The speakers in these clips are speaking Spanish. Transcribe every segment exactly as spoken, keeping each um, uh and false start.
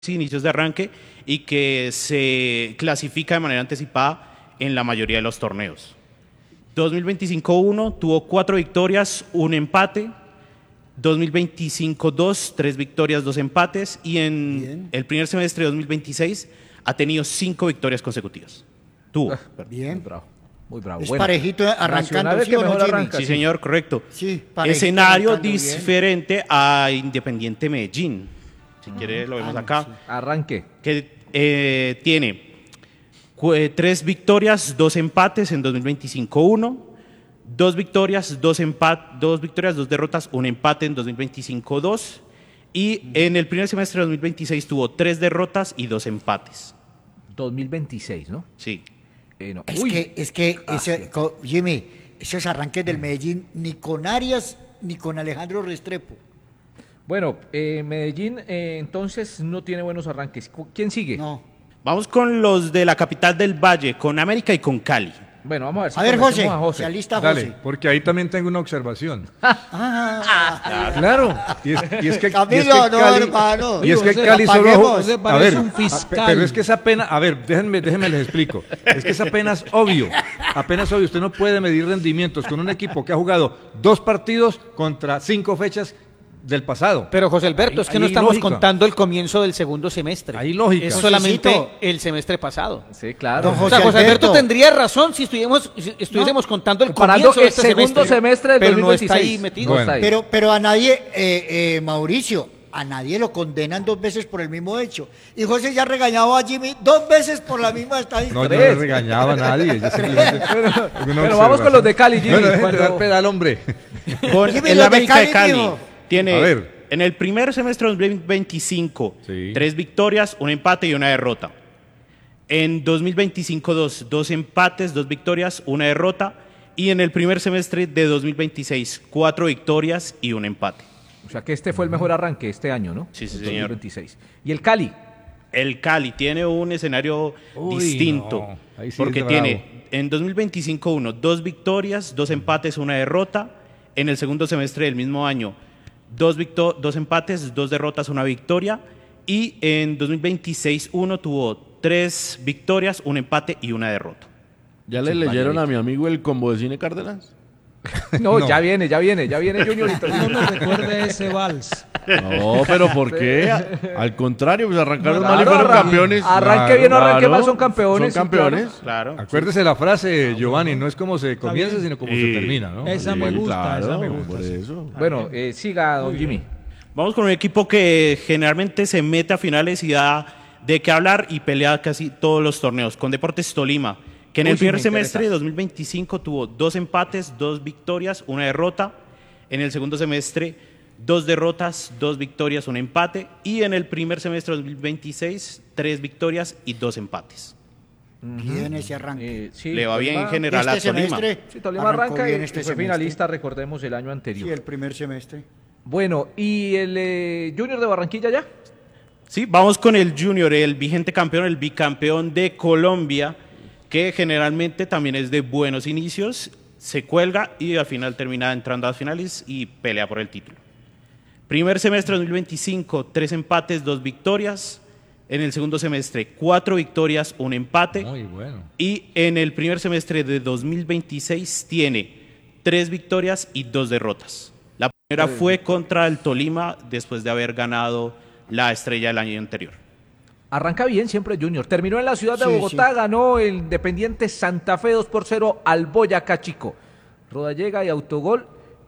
inicios de arranque y que se clasifica de manera anticipada en la mayoría de los torneos. dos mil veinticinco uno tuvo cuatro victorias, un empate. dos mil veinticinco dos, tres victorias, dos empates. Y en Bien. el primer semestre de dos mil veintiséis ha tenido cinco victorias consecutivas. Tuvo. Bien. Muy bravo. Muy bravo. Es bueno, parejito arrancando, ¿sí o no, arranca, sí, sí, señor, correcto. Sí, escenario diferente bien. a Independiente Medellín. Si uh -huh. quiere, lo vemos ah, acá. Sí. Arranque. Que eh, tiene tres victorias, dos empates en dos mil veinticinco uno. Dos victorias, dos empat dos victorias, dos derrotas, un empate en dos mil veinticinco dos. Y en el primer semestre de dos mil veintiséis tuvo tres derrotas y dos empates. dos mil veintiséis, ¿no? Sí. Eh, no. Es, que, es que, ah, ese, sí. Jimmy, esos arranques del Medellín, ni con Arias, ni con Alejandro Restrepo. Bueno, eh, Medellín eh, entonces no tiene buenos arranques. ¿Quién sigue? No. Vamos con los de la capital del Valle, con América y con Cali. Bueno, vamos a ver. Si a ver, José, a José. Lista, Dale, José. porque ahí también tengo una observación. ah, claro. Y es, y es que, Camilo, y es que no, Cali, hermano. y es que José, Cali solo a ver, un fiscal. Pero es que es apenas, a ver, déjenme, déjenme les explico. Es que es apenas obvio, apenas obvio. Usted no puede medir rendimientos con un equipo que ha jugado dos partidos contra cinco fechas del pasado. Pero José Alberto, ahí, es que no estamos lógica. contando el comienzo del segundo semestre. Hay lógica. Es solamente el semestre pasado. Sí, claro. Don José, o sea, José Alberto, Alberto tendría razón si estuviésemos, si estuviésemos no, contando el comienzo el de este segundo semestre, semestre del pero dos mil veintiséis. No está ahí metido. Bueno. Pero, pero a nadie, eh, eh, Mauricio, a nadie lo condenan dos veces por el mismo hecho. Y José ya regañaba a Jimmy dos veces por la misma estadística. No, yo no regañaba a nadie. pero pero vamos con los de Cali, Jimmy. Bueno, cuando... dar pedal, hombre. Por el América de Cali, Cali tiene... A ver. En el primer semestre de dos mil veinticinco, sí. tres victorias, un empate y una derrota. En dos mil veinticinco dos, dos empates, dos victorias, una derrota. Y en el primer semestre de dos mil veintiséis, cuatro victorias y un empate. O sea que este fue el mejor arranque este año, ¿no? Sí, sí, el señor. dos mil veintiséis. ¿Y el Cali? El Cali tiene un escenario Uy, distinto. No. Sí porque tiene en dos mil veinticinco uno, dos victorias, dos empates, una derrota. En el segundo semestre del mismo año, Dos, dos empates, dos derrotas, una victoria. Y en dos mil veintiséis uno tuvo tres victorias, un empate y una derrota. ¿Ya le leyeron a mi amigo el combo de Cine Cárdenas? No, no, ya viene, ya viene, ya viene Juniorito. No me recuerde ese vals. No, pero ¿por qué? Al contrario, pues arrancaron claro, mal y fueron arran campeones. Arranque claro, bien o arranque claro, mal, son campeones. Son campeones. Sí, claro. Acuérdese la frase, Giovanni, no es como se comienza, sino como sí. se termina, ¿no? Esa sí, me gusta, claro, esa me gusta. Por eso. Bueno, eh, siga, don Jimmy. Vamos con un equipo que generalmente se mete a finales y da de qué hablar y pelea casi todos los torneos, con Deportes Tolima, que en Uy, el primer sí semestre de dos mil veinticinco tuvo dos empates, dos victorias, una derrota. En el segundo semestre, dos derrotas, dos victorias, un empate. Y en el primer semestre de dos mil veintiséis, tres victorias y dos empates. Bien ese arranque. Eh, sí, Le va bien en general este a Tolima. Semestre, sí, Tolima arranca y este fue finalista, recordemos, el año anterior. Sí, el primer semestre. Bueno, ¿y el eh, Junior de Barranquilla ya? Sí, vamos con el Junior, el vigente campeón, el bicampeón de Colombia, que generalmente también es de buenos inicios, se cuelga y al final termina entrando a las finales y pelea por el título. Primer semestre de dos mil veinticinco, tres empates, dos victorias. En el segundo semestre, cuatro victorias, un empate. Muy bueno. Y en el primer semestre de dos mil veintiséis tiene tres victorias y dos derrotas. La primera fue contra el Tolima después de haber ganado la Estrella del año anterior. Arranca bien siempre Junior. Terminó en la ciudad de sí, Bogotá, sí. ganó el Independiente Santa Fe dos por cero al Boyacá Chico. Rodallega y autogol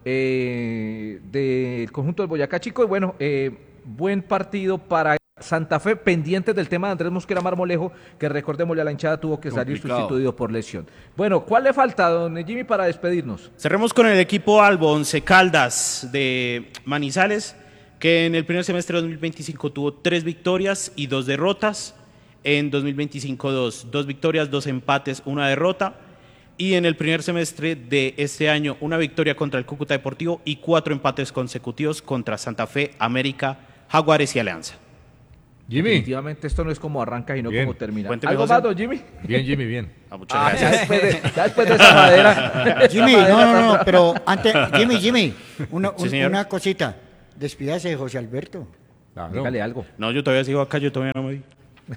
eh, del conjunto del Boyacá Chico. Y bueno, eh, buen partido para Santa Fe, pendientes del tema de Andrés Mosquera Marmolejo, que recordémosle a la hinchada tuvo que salir Complicado. sustituido por lesión. Bueno, ¿cuál le falta, don Jimmy, para despedirnos? Cerremos con el equipo Albo, Once Caldas de Manizales, que en el primer semestre de dos mil veinticinco tuvo tres victorias y dos derrotas. En dos mil veinticinco dos, dos victorias, dos empates, una derrota. Y en el primer semestre de este año, una victoria contra el Cúcuta Deportivo y cuatro empates consecutivos contra Santa Fe, América, Jaguares y Alianza. Jimmy. Definitivamente esto no es como arranca y no Bien. como termina. Cuénteme, ¿Algo José. más, don Jimmy? Bien, Jimmy, bien. Ah, muchas Ah, ya, gracias. después de, ya después de esa madera. Jimmy, esa no, madera no, no, tan- pero antes, Jimmy, Jimmy, una, Sí, un- señor. una cosita. Despídase de José Alberto. Claro. Dígale algo. No, yo todavía sigo acá, yo todavía no me vi.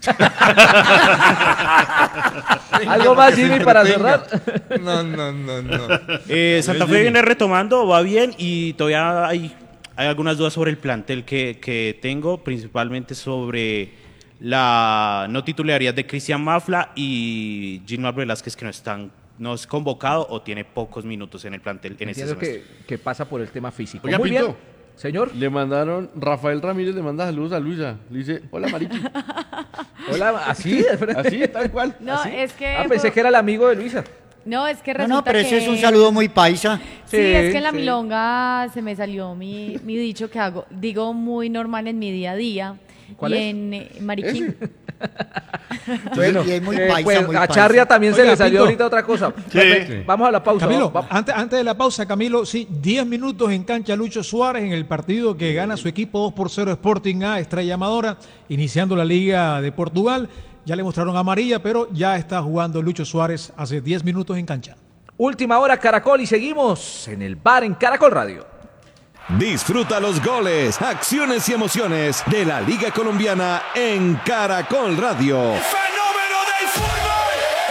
¿Algo más, Que se Jimmy, para entretenga. cerrar? No, no, no, no. Eh, Santa Fe viene retomando, va bien y todavía hay, hay algunas dudas sobre el plantel que, que tengo, principalmente sobre la no titularidad de Cristian Mafla y Gilmar Velázquez, que no están, no es convocado o tiene pocos minutos en el plantel en este Entiendo semestre. que, que pasa por el tema físico. Oiga, Muy Pinto. bien, señor. Le mandaron, Rafael Ramírez le manda saludos a Luisa. Le dice, hola Marichi. Hola, así, de frente. Así, tal cual. No, es que... Ah, pensé que era el amigo de Luisa. No, es que No, resulta no, pero que... ese es un saludo muy paisa. Sí, Sí, es que en la sí. milonga se me salió mi, mi dicho que hago, digo muy normal en mi día a día. ¿Cuál y es? en eh, Mariquín. Bueno, y es muy Eh, paisa, pues, muy a paisa. Charria también se Oiga, le salió Pinto. ahorita otra cosa. Sí. Vamos a la pausa. Camilo, vamos. antes, antes de la pausa, Camilo, sí, diez minutos en cancha Lucho Suárez en el partido que gana su equipo dos por cero Sporting A, Estrella Amadora, iniciando la Liga de Portugal. Ya le mostraron amarilla, pero ya está jugando Lucho Suárez hace diez minutos en cancha. Última hora, Caracol, y seguimos en el bar en Caracol Radio. Disfruta los goles, acciones y emociones de la Liga Colombiana en Caracol Radio. ¡Fenómeno del fútbol!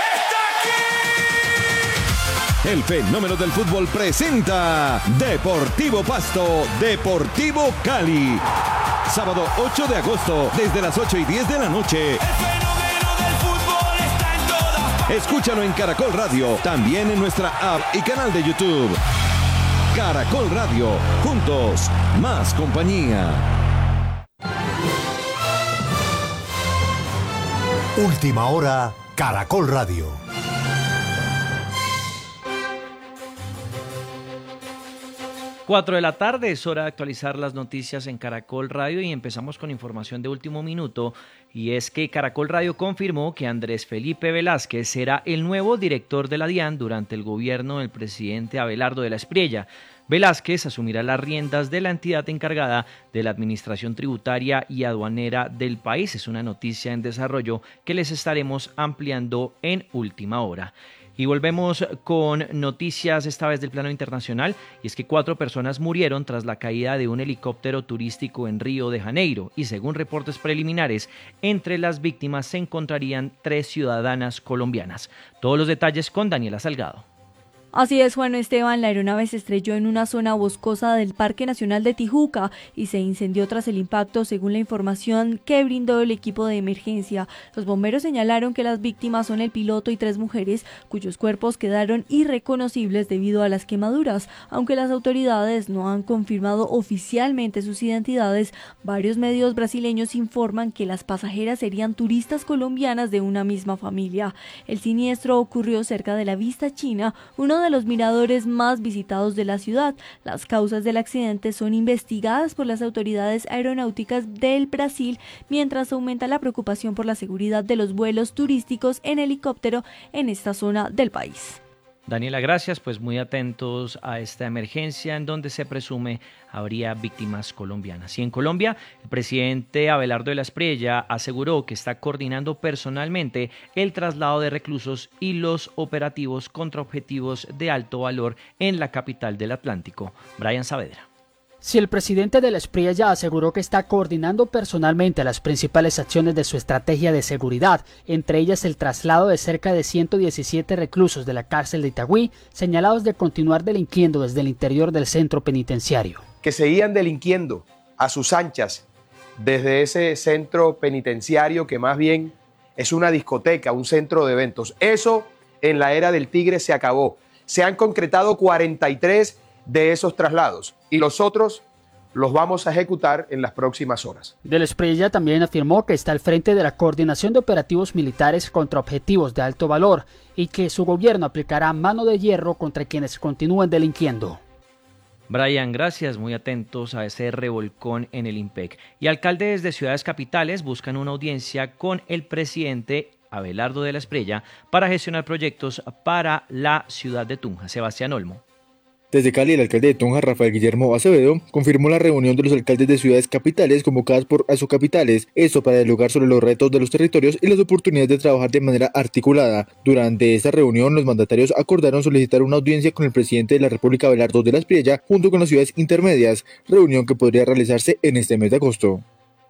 ¡Está aquí! El fenómeno del fútbol presenta Deportivo Pasto, Deportivo Cali. Sábado ocho de agosto, desde las ocho y diez de la noche. ¡El fenómeno del fútbol está en todas partes! Escúchalo en Caracol Radio, también en nuestra app y canal de YouTube. Caracol Radio, juntos, más compañía. Última hora, Caracol Radio. Cuatro de la tarde, es hora de actualizar las noticias en Caracol Radio y empezamos con información de último minuto, y es que Caracol Radio confirmó que Andrés Felipe Velázquez será el nuevo director de la DIAN durante el gobierno del presidente Abelardo de la Espriella. Velázquez asumirá las riendas de la entidad encargada de la administración tributaria y aduanera del país. Es una noticia en desarrollo que les estaremos ampliando en última hora. Y volvemos con noticias esta vez del plano internacional, y es que cuatro personas murieron tras la caída de un helicóptero turístico en Río de Janeiro, y según reportes preliminares, entre las víctimas se encontrarían tres ciudadanas colombianas. Todos los detalles con Daniela Salgado. Así es, Juan Esteban, la aeronave se estrelló en una zona boscosa del Parque Nacional de Tijuca y se incendió tras el impacto, según la información que brindó el equipo de emergencia. Los bomberos señalaron que las víctimas son el piloto y tres mujeres, cuyos cuerpos quedaron irreconocibles debido a las quemaduras. Aunque las autoridades no han confirmado oficialmente sus identidades, varios medios brasileños informan que las pasajeras serían turistas colombianas de una misma familia. El siniestro ocurrió cerca de la Vista China, uno de de los miradores más visitados de la ciudad. Las causas del accidente son investigadas por las autoridades aeronáuticas del Brasil, mientras aumenta la preocupación por la seguridad de los vuelos turísticos en helicóptero en esta zona del país. Daniela, gracias, pues muy atentos a esta emergencia en donde se presume habría víctimas colombianas. Y en Colombia, el presidente Abelardo de la Espriella aseguró que está coordinando personalmente el traslado de reclusos y los operativos contra objetivos de alto valor en la capital del Atlántico. Brian Saavedra. Si el presidente de la Espriella aseguró que está coordinando personalmente las principales acciones de su estrategia de seguridad, entre ellas el traslado de cerca de ciento diecisiete reclusos de la cárcel de Itagüí, señalados de continuar delinquiendo desde el interior del centro penitenciario. Que seguían delinquiendo a sus anchas desde ese centro penitenciario que más bien es una discoteca, un centro de eventos. Eso en la era del Tigre se acabó. Se han concretado cuarenta y tres de esos traslados y los otros los vamos a ejecutar en las próximas horas. De la Espriella también afirmó que está al frente de la coordinación de operativos militares contra objetivos de alto valor y que su gobierno aplicará mano de hierro contra quienes continúen delinquiendo. Brian, gracias, muy atentos a ese revolcón en el IMPEC. Y alcaldes de ciudades capitales buscan una audiencia con el presidente Abelardo de la Espriella para gestionar proyectos para la ciudad de Tunja. Sebastián Olmo. Desde Cali, el alcalde de Tunja, Rafael Guillermo Acevedo, confirmó la reunión de los alcaldes de ciudades capitales convocadas por Asocapitales, esto para dialogar sobre los retos de los territorios y las oportunidades de trabajar de manera articulada. Durante esta reunión, los mandatarios acordaron solicitar una audiencia con el presidente de la República, Abelardo de la Espriella, junto con las ciudades intermedias, reunión que podría realizarse en este mes de agosto.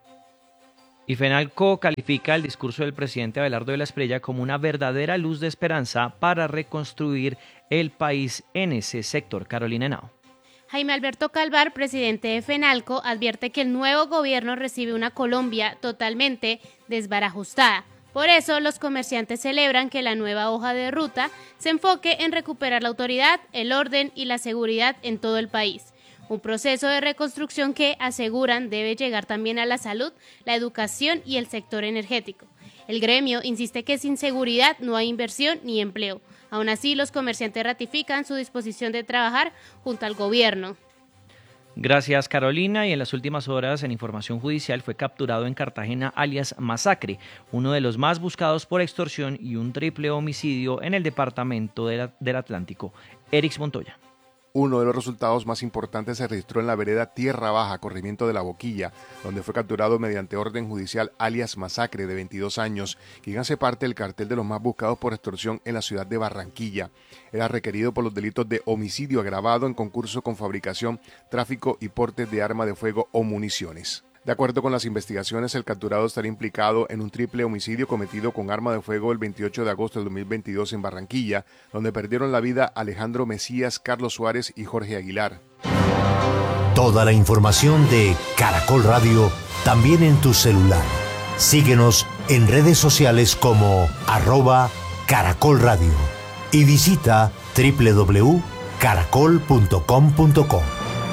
Y Fenalco califica el discurso del presidente Abelardo de la Espriella como una verdadera luz de esperanza para reconstruir el país en ese sector. Carolina Henao. Jaime Alberto Calvar, presidente de Fenalco, advierte que el nuevo gobierno recibe una Colombia totalmente desbarajustada. Por eso, los comerciantes celebran que la nueva hoja de ruta se enfoque en recuperar la autoridad, el orden y la seguridad en todo el país. Un proceso de reconstrucción que, aseguran, debe llegar también a la salud, la educación y el sector energético. El gremio insiste que sin seguridad no hay inversión ni empleo. Aún así, los comerciantes ratifican su disposición de trabajar junto al gobierno. Gracias, Carolina. Y en las últimas horas, en información judicial, fue capturado en Cartagena alias Masacre, uno de los más buscados por extorsión y un triple homicidio en el departamento de la, del Atlántico. Erix Montoya. Uno de los resultados más importantes se registró en la vereda Tierra Baja, corregimiento de La Boquilla, donde fue capturado mediante orden judicial alias Masacre, de veintidós años, quien hace parte del cartel de los más buscados por extorsión en la ciudad de Barranquilla. Era requerido por los delitos de homicidio agravado en concurso con fabricación, tráfico y porte de arma de fuego o municiones. De acuerdo con las investigaciones, el capturado estaría implicado en un triple homicidio cometido con arma de fuego el veintiocho de agosto del dos mil veintidós en Barranquilla, donde perdieron la vida Alejandro Mesías, Carlos Suárez y Jorge Aguilar. Toda la información de Caracol Radio también en tu celular. Síguenos en redes sociales como arroba Caracol Radio y visita doble u doble u doble u punto caracol punto com punto co.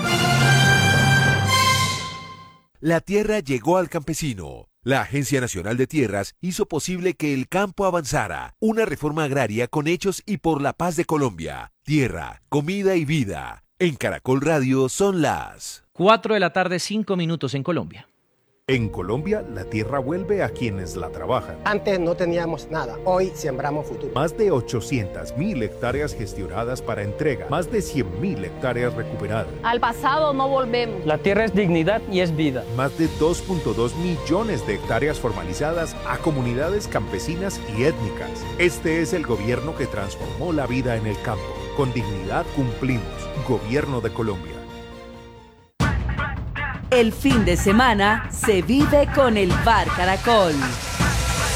La tierra llegó al campesino. La Agencia Nacional de Tierras hizo posible que el campo avanzara. Una reforma agraria con hechos y por la paz de Colombia. Tierra, comida y vida. En Caracol Radio son las cuatro de la tarde, cinco minutos en Colombia. En Colombia, la tierra vuelve a quienes la trabajan. Antes no teníamos nada, hoy sembramos futuro. Más de ochocientas mil hectáreas gestionadas para entrega, más de cien mil hectáreas recuperadas. Al pasado no volvemos. La tierra es dignidad y es vida. Más de dos punto dos millones de hectáreas formalizadas a comunidades campesinas y étnicas. Este es el gobierno que transformó la vida en el campo. Con dignidad cumplimos. Gobierno de Colombia. El fin de semana se vive con el Bar Caracol.